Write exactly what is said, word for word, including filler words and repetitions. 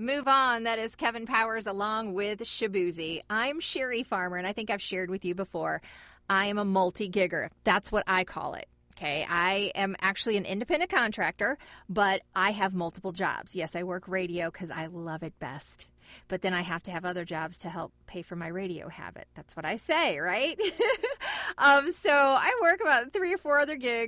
Move On. That is Kevin Powers along with Shaboozey. I'm Sherry Farmer, and I think I've shared with you before, I am a multi-gigger. That's what I call it. Okay, I am actually an independent contractor, but I have multiple jobs. Yes, I work radio because I love it best. But then I have to have other jobs to help pay for my radio habit. That's what I say, right? um, so I work about three or four other gigs.